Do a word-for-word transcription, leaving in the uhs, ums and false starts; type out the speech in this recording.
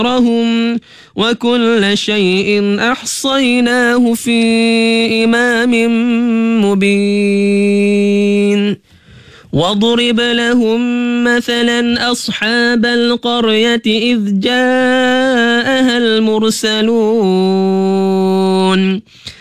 أمرهم وكل شيء أحصيناه في إمام مبين واضرب لهم مثلا أصحاب القرية إذ جاءها المرسلون